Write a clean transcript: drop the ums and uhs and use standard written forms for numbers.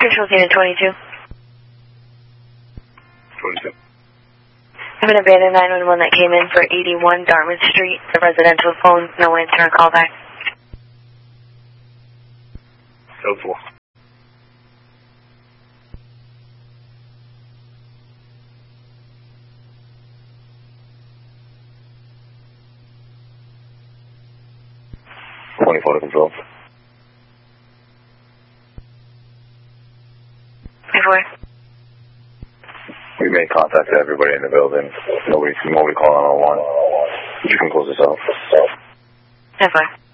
Control Unit 22. 22. I have an abandoned 911 that came in for 81 Dartmouth Street. The residential phone, no answer on callback. Code 4. To control. 24. We made contact to everybody in the building. Nobody calling on 1. You can close this off. 24.